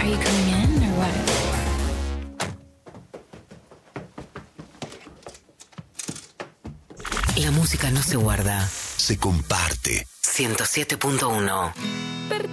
Are you coming in or what? La música no se guarda, se comparte. 107.1